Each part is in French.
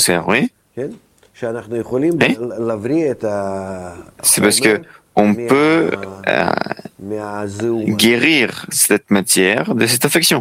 sert, oui? Oui? C'est parce que on peut guérir cette matière de cette affection.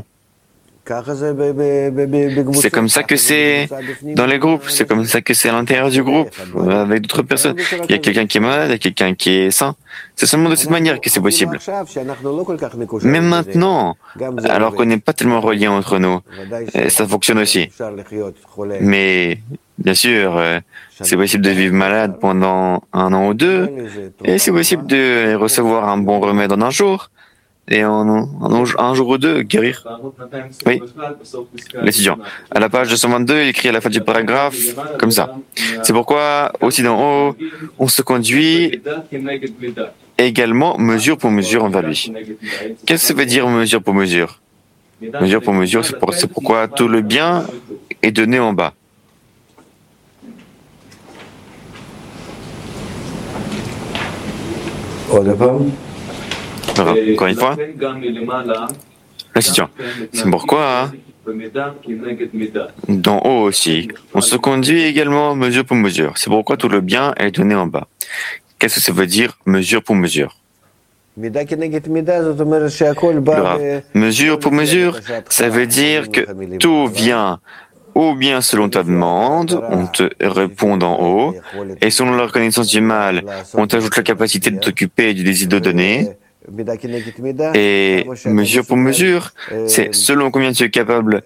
C'est comme ça que c'est dans les groupes, c'est comme ça que c'est à l'intérieur du groupe, avec d'autres personnes. Il y a quelqu'un qui est malade, il y a quelqu'un qui est sain. C'est seulement de cette manière que c'est possible. Mais maintenant, alors qu'on n'est pas tellement reliés entre nous, ça fonctionne aussi. Mais bien sûr, c'est possible de vivre malade pendant 1 an ou 2, et c'est possible de recevoir un bon remède en un jour. Et un jour ou 2, guérir. Oui, l'étudiant. À la page 222, il écrit à la fin du paragraphe, comme ça. C'est pourquoi, aussi d'en haut, on se conduit également mesure pour mesure envers lui. Qu'est-ce que ça veut dire mesure pour mesure? Mesure pour mesure, c'est pourquoi tout le bien est donné en bas. Encore une fois, la situation. C'est pourquoi, d'en haut aussi, on se conduit également mesure pour mesure. C'est pourquoi tout le bien est donné en bas. Qu'est-ce que ça veut dire mesure pour mesure? Mesure pour mesure, ça veut dire que tout vient ou bien selon ta demande, on te répond d'en haut, et selon la reconnaissance du mal, on t'ajoute la capacité de t'occuper du désir de donner. Et mesure pour mesure, c'est selon combien tu es capable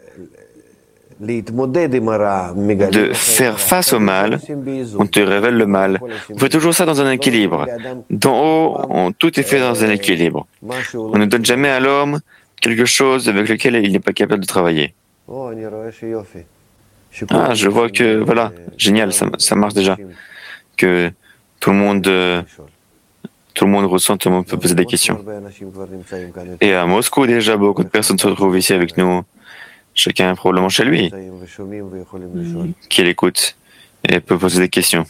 de faire face au mal, on te révèle le mal. On fait toujours ça dans un équilibre. D'en haut, tout est fait dans un équilibre. On ne donne jamais à l'homme quelque chose avec lequel il n'est pas capable de travailler. Ah, je vois que, voilà, génial, ça marche déjà. Que tout le monde ressent, tout le monde peut poser des questions. Et à Moscou, déjà, beaucoup de personnes se retrouvent ici avec nous. Chacun probablement chez lui, qui l'écoute et peut poser des questions.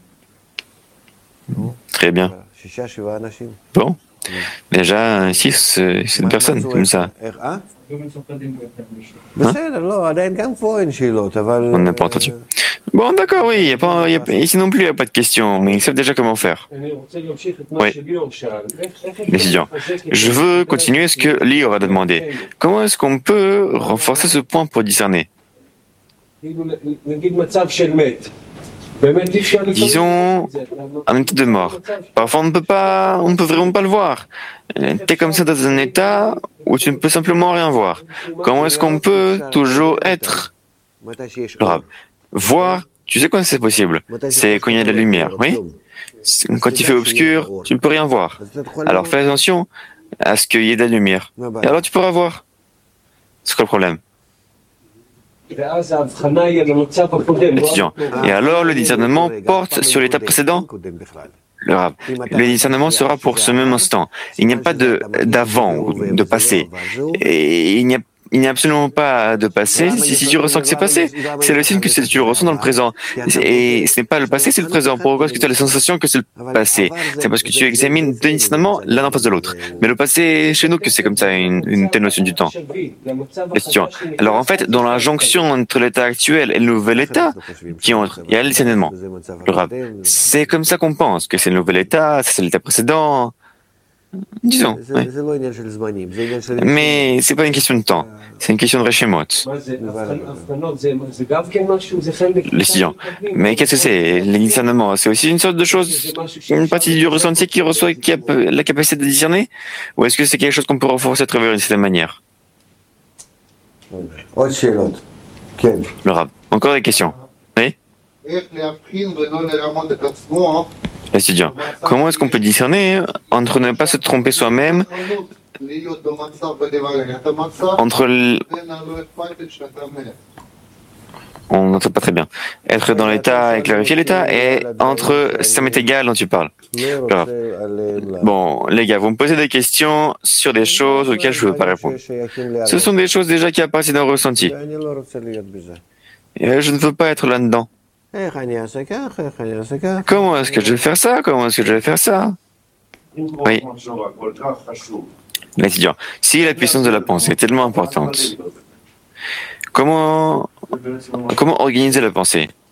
Très bien. Bon, déjà 6 personnes comme ça. Hein? On n'a pas entendu. Bon, d'accord, oui, ici non plus, il n'y a pas de questions, mais ils savent déjà comment faire. Oui. L'étudiant. Je veux continuer ce que Lior a demandé. Comment est-ce qu'on peut renforcer ce point pour discerner? Disons, un état de mort. Parfois, on ne peut vraiment pas le voir. Tu es comme ça dans un état où tu ne peux simplement rien voir. Comment est-ce qu'on peut toujours être voir, tu sais quand c'est possible? C'est quand il y a de la lumière, oui? Quand il fait obscur, tu ne peux rien voir. Alors fais attention à ce qu'il y ait de la lumière. Et alors tu pourras voir. C'est quoi le problème? Étudiant. Et alors le discernement porte sur l'état précédent? Le discernement sera pour ce même instant. Il n'y a pas d'avant ou de passé. Et il n'y a absolument pas de passé. Si tu ressens que c'est passé, c'est le signe que tu le ressens dans le présent. Et ce n'est pas le passé, c'est le présent. Pourquoi est-ce que tu as la sensation que c'est le passé? C'est parce que tu examines deux discernements l'un en face de l'autre. Mais le passé, chez nous, que c'est comme ça, une telle notion du temps. Question. Alors en fait, dans la jonction entre l'état actuel et le nouvel état qui entre, il y a le discernement. C'est comme ça qu'on pense, que c'est le nouvel état, c'est l'état précédent. Disons. Oui. Mais c'est pas une question de temps, c'est une question de Réchémot. L'étudiant. Mais qu'est-ce que c'est? Le discernement, c'est aussi une sorte de chose, une partie du ressenti qui a la capacité de discerner? Ou est-ce que c'est quelque chose qu'on peut renforcer à travers une certaine manière? Le Rav. Encore des questions? Oui? L'étudiant. Comment est-ce qu'on peut discerner entre ne pas se tromper soi-même, on n'entend pas très bien. Être dans l'état et clarifier l'état, et entre ça m'est égal dont tu parles. Alors, bon, les gars, vous me posez des questions sur des choses auxquelles je ne veux pas répondre. Ce sont des choses déjà qui appartiennent au ressenti. Et je ne veux pas être là-dedans. Comment est-ce que je vais faire ça? Comment est-ce que je vais faire ça? Oui. L'étudiant. Si la puissance de la pensée est tellement importante, comment organiser la pensée?